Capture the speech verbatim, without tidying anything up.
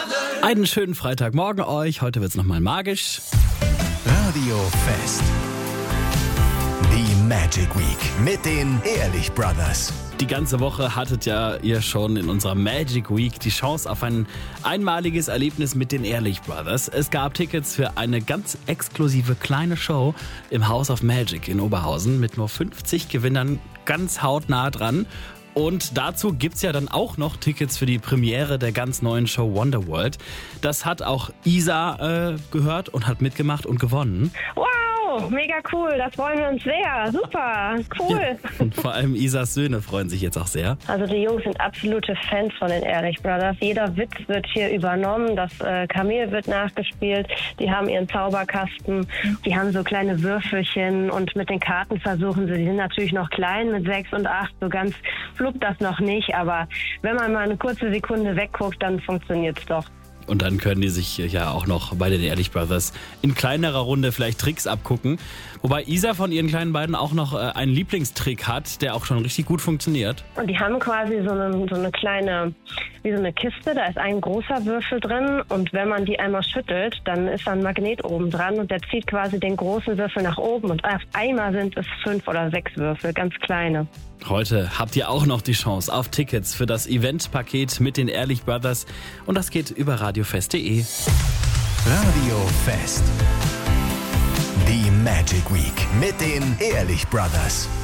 Einen schönen Freitagmorgen euch. Heute wird's nochmal magisch. Radio Fest. Die Magic Week mit den Ehrlich Brothers. Die ganze Woche hattet ja ihr schon in unserer Magic Week die Chance auf ein einmaliges Erlebnis mit den Ehrlich Brothers. Es gab Tickets für eine ganz exklusive kleine Show im House of Magic in Oberhausen mit nur fünfzig Gewinnern ganz hautnah dran. Und dazu gibt's ja dann auch noch Tickets für die Premiere der ganz neuen Show Wonderworld. Das hat auch Isa äh, gehört und hat mitgemacht und gewonnen. Wow, mega cool, das freuen wir uns sehr. Super, cool. Ja, und vor allem Isas Söhne freuen sich jetzt auch sehr. Also die Jungs sind absolute Fans von den Ehrlich Brothers. Jeder Witz wird hier übernommen, das äh, Kamel wird nachgespielt, die haben ihren Zauberkasten, die haben so kleine Würfelchen und mit den Karten versuchen sie, die sind natürlich noch klein mit sechs und acht, so ganz fluppt das noch nicht, aber wenn man mal eine kurze Sekunde wegguckt, dann funktioniert's doch. Und dann können die sich ja auch noch bei den Ehrlich Brothers in kleinerer Runde vielleicht Tricks abgucken. Wobei Isa von ihren kleinen beiden auch noch äh, einen Lieblingstrick hat, der auch schon richtig gut funktioniert. Und die haben quasi so eine, so eine kleine, wie so eine Kiste, da ist ein großer Würfel drin und wenn man die einmal schüttelt, dann ist da ein Magnet oben dran und der zieht quasi den großen Würfel nach oben und auf einmal sind es fünf oder sechs Würfel, ganz kleine. Heute habt ihr auch noch die Chance auf Tickets für das Eventpaket mit den Ehrlich Brothers und das geht über radiofest punkt de. Radio Fest. Die Magic Week mit den Ehrlich Brothers.